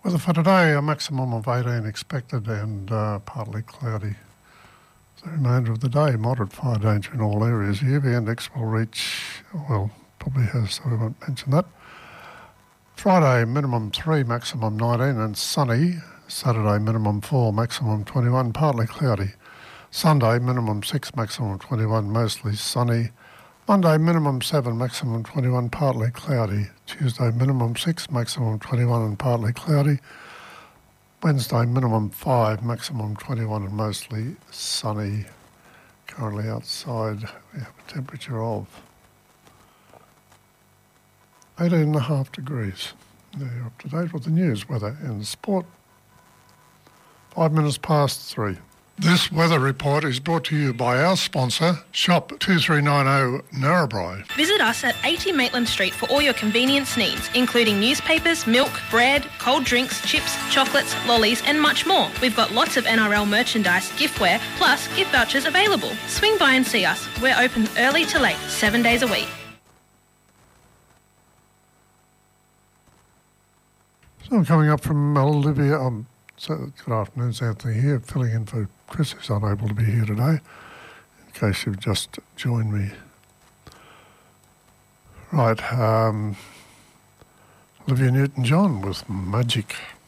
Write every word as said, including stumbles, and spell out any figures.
Weather for today, a maximum of eighteen expected and uh, partly cloudy. The remainder of the day, moderate fire danger in all areas. The U V index will reach, well, probably has, so we won't mention that. Friday, minimum three, maximum nineteen and sunny. Saturday, minimum four, maximum twenty-one, partly cloudy. Sunday, minimum six, maximum twenty-one, mostly sunny. Monday, minimum seven, maximum twenty-one, partly cloudy. Tuesday, minimum six, maximum twenty-one and partly cloudy. Wednesday, minimum five, maximum twenty-one and mostly sunny. Currently outside, we have a temperature of eighteen and a half degrees. Now you're up to date with the news, weather and sport. Five minutes past three. This weather report is brought to you by our sponsor, Shop two three nine zero Narrabri. Visit us at eighty Maitland Street for all your convenience needs, including newspapers, milk, bread, cold drinks, chips, chocolates, lollies and much more. We've got lots of N R L merchandise, giftware, plus gift vouchers available. Swing by and see us. We're open early to late, seven days a week. So coming up from Olivia, um, so good afternoon, it's Anthony here, filling in for Chris, who's unable to be here today, in case you've just joined me. Right, um, Olivia Newton-John with Magic.